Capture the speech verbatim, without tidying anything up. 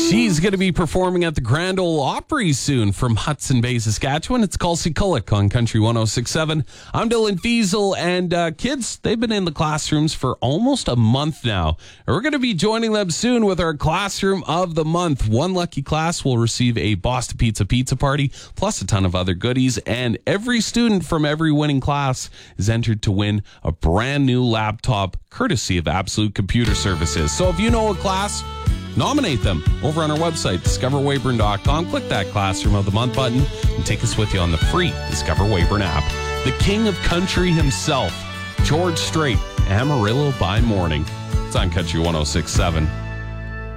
She's going to be performing at the Grand Ole Opry soon from Hudson Bay, Saskatchewan. It's Kelsey Kullick on Country one oh six point seven. I'm Dylan Fiesel, and uh, kids, they've been in the classrooms for almost a month now. And we're going to be joining them soon with our Classroom of the Month. One lucky class will receive a Boston Pizza pizza party, plus a ton of other goodies. And every student from every winning class is entered to win a brand new laptop, courtesy of Absolute Computer Services. So if you know a class, nominate them over on our website, discover weyburn dot com. Click that Classroom of the Month button and take us with you on the free Discover Weyburn app. The king of country himself, George Strait, Amarillo by Morning. It's on Country one oh six point seven.